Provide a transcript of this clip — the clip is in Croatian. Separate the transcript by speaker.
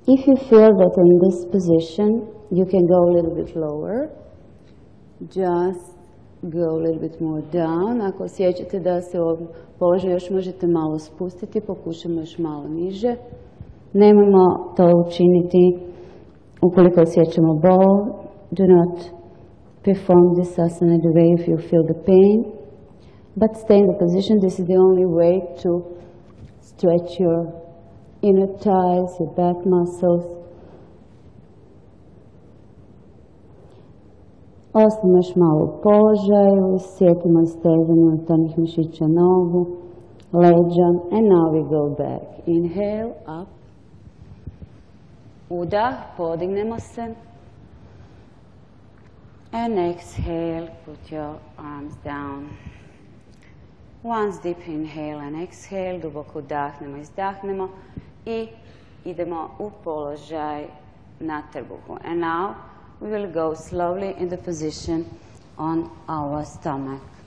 Speaker 1: If you feel that in this position, you can go a little bit lower. Just go a little bit more down. Ako osjećate da se u ovom položaju još možete malo spustiti, pokušamo još malo niže. Nemojmo to učiniti ukoliko osjećamo bol. Do not perform this asana the way if you feel the pain. But stay in the position. This is the only way to stretch your inner thighs, your back muscles. Ostanemo još malo u položaju, sjetimo stezanje unutarnjih mišića nogu, leđa, and now we go back. Inhale, up. Udah, podignemo se. And exhale, put your arms down. Once deep inhale and exhale, duboko udahnemo, izdahnemo i idemo u položaj na trbuhu. And now we will go slowly in the position on our stomach.